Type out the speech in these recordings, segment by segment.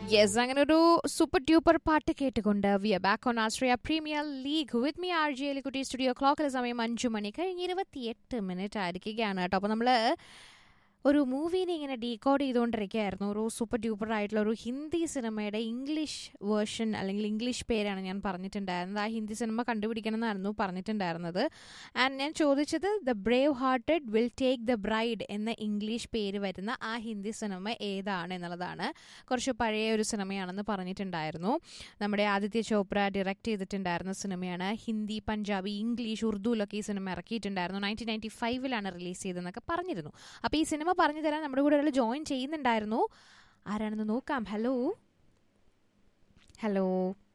Yes, അങ്ങനെ ഒരു super duper പാട്ട് കേട്ടുകൊണ്ട് V are back on Austria premier league with me R G എലിക്കുട്ടി. Studio ക്ലോക്കിലെ സമയം 5 മണി കഴിഞ്ഞ് 28 ആയിരിക്കുകയാണ് കേട്ടോ. അപ്പോൾ നമ്മൾ ഒരു മൂവീനെ ഇങ്ങനെ ഡീകോഡ് ചെയ്തുകൊണ്ടിരിക്കുകയായിരുന്നു. ഒരു സൂപ്പർ ഡ്യൂപ്പർ ആയിട്ടുള്ള ഒരു ഹിന്ദി സിനിമയുടെ ഇംഗ്ലീഷ് വേർഷൻ അല്ലെങ്കിൽ ഇംഗ്ലീഷ് പേരാണ് ഞാൻ പറഞ്ഞിട്ടുണ്ടായിരുന്നത്. ആ ഹിന്ദി സിനിമ കണ്ടുപിടിക്കണം എന്നായിരുന്നു പറഞ്ഞിട്ടുണ്ടായിരുന്നത്. ആൻഡ് ഞാൻ ചോദിച്ചത് the Brave hearted will take the bride എന്ന ഇംഗ്ലീഷ് പേര് വരുന്ന ആ ഹിന്ദി സിനിമ ഏതാണ് എന്നുള്ളതാണ്. കുറച്ച് പഴയ ഒരു സിനിമയാണെന്ന് പറഞ്ഞിട്ടുണ്ടായിരുന്നു. നമ്മുടെ ആദിത്യ ചോപ്ര ഡയറക്റ്റ് ചെയ്തിട്ടുണ്ടായിരുന്ന സിനിമയാണ്. ഹിന്ദി, പഞ്ചാബി, ഇംഗ്ലീഷ്, ഉറുദുവിലൊക്കെ ഈ സിനിമ ഇറക്കിയിട്ടുണ്ടായിരുന്നു. 1995 റിലീസ് ചെയ്തതെന്നൊക്കെ പറഞ്ഞിരുന്നു. അപ്പോൾ ഈ സിനിമ പറഞ്ഞു തരാൻ നമ്മുടെ കൂടെ ഒരാൾ ജോയിൻ ചെയ്യുന്നുണ്ടായിരുന്നു. ആരാണെന്ന് നോക്കാം. ഹലോ ഹലോ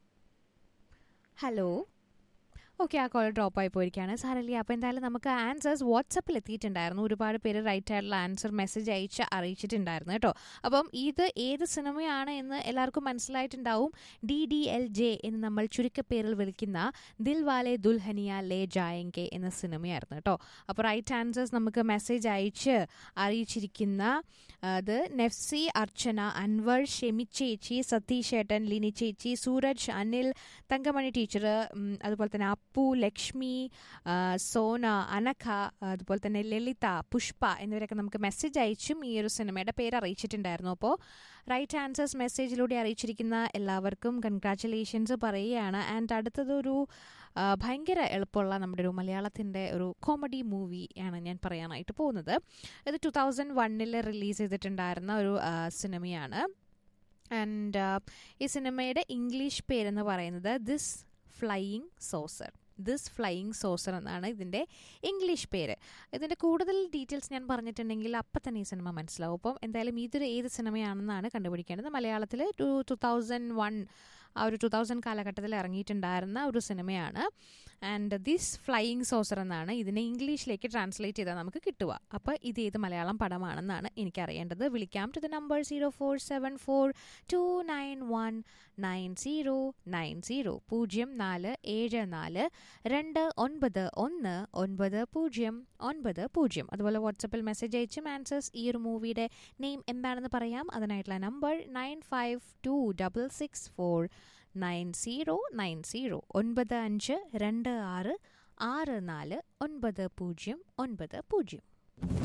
ഹലോ ഓക്കെ, ആ കോൾ ഡ്രോപ്പ് ആയി പോയിരിക്കുകയാണ്. സാരല്ലേ. അപ്പോൾ എന്തായാലും നമുക്ക് ആൻസേഴ്സ് വാട്സപ്പിൽ എത്തിയിട്ടുണ്ടായിരുന്നു. ഒരുപാട് പേര് റൈറ്റ് ആയിട്ടുള്ള ആൻസർ മെസ്സേജ് അറിയിച്ചിട്ടുണ്ടായിരുന്നു കേട്ടോ. അപ്പം ഇത് ഏത് സിനിമയാണ് എന്ന് എല്ലാവർക്കും മനസ്സിലായിട്ടുണ്ടാവും. DDLJ എന്ന് നമ്മൾ ചുരുക്കപ്പേരിൽ വിളിക്കുന്ന ദിൽ വാലെ ദുൽഹനിയ ലേ ജായെങ്കെ എന്ന സിനിമയായിരുന്നു കേട്ടോ. അപ്പോൾ റൈറ്റ് ആൻസേഴ്സ് നമുക്ക് മെസ്സേജ് അറിയിച്ചിരിക്കുന്ന അത് നെഫ്സി, അർച്ചന, അൻവർ, ഷെമി ചേച്ചി, സതീഷ് ഏട്ടൻ, ലിനി ചേച്ചി, സൂരജ്, അനിൽ, തങ്കമണി ടീച്ചർ, അതുപോലെ തന്നെ അപ്പു, ലക്ഷ്മി, സോന, അനഘ, അതുപോലെ തന്നെ ലളിത, പുഷ്പ എന്നിവരൊക്കെ നമുക്ക് മെസ്സേജ് അയച്ചും ഈ ഒരു സിനിമയുടെ പേര് അറിയിച്ചിട്ടുണ്ടായിരുന്നു. അപ്പോൾ റൈറ്റ് ആൻസേഴ്സ് മെസ്സേജിലൂടെ അറിയിച്ചിരിക്കുന്ന എല്ലാവർക്കും കൺഗ്രാറ്റുലേഷൻസ് പറയുകയാണ്. ആൻഡ് അടുത്തതൊരു ഭയങ്കര എളുപ്പമുള്ള നമ്മുടെ ഒരു മലയാളത്തിൻ്റെ ഒരു കോമഡി മൂവിയാണ് ഞാൻ പറയാനായിട്ട് പോകുന്നത്. ഇത് 2001 റിലീസ് ചെയ്തിട്ടുണ്ടായിരുന്ന ഒരു സിനിമയാണ്. ആൻഡ് ഈ സിനിമയുടെ ഇംഗ്ലീഷ് പേരെന്ന് പറയുന്നത് ദിസ് ഫ്ലൈയിങ് സോസർ എന്നാണ് ഇതിൻ്റെ ഇംഗ്ലീഷ് പേര്. ഇതിൻ്റെ കൂടുതൽ ഡീറ്റെയിൽസ് ഞാൻ പറഞ്ഞിട്ടുണ്ടെങ്കിൽ അപ്പം തന്നെ ഈ സിനിമ മനസ്സിലാവും. അപ്പം എന്തായാലും ഇതൊരു ഏത് സിനിമയാണെന്നാണ് കണ്ടുപിടിക്കേണ്ടത്. മലയാളത്തിൽ 2001 ആ ഒരു 2000 കാലഘട്ടത്തിൽ ഇറങ്ങിയിട്ടുണ്ടായിരുന്ന ഒരു സിനിമയാണ്. ആൻഡ് ദിസ് ഫ്ലൈയിങ് സോസർ എന്നാണ് ഇതിനെ ഇംഗ്ലീഷിലേക്ക് ട്രാൻസ്ലേറ്റ് ചെയ്താൽ നമുക്ക് കിട്ടുക. അപ്പോൾ ഇത് ഏത് മലയാളം പടമാണെന്നാണ് എനിക്കറിയേണ്ടത്. വിളിക്കാം ടു ദ നമ്പർ 0474 29190 0474291990. അതുപോലെ വാട്സപ്പിൽ മെസ്സേജ് അയച്ചും ആൻസേഴ്സ് ഈ ഒരു മൂവിയുടെ നെയിം എന്താണെന്ന് പറയാം. അതിനായിട്ടുള്ള നമ്പർ 9526469090 9526649090.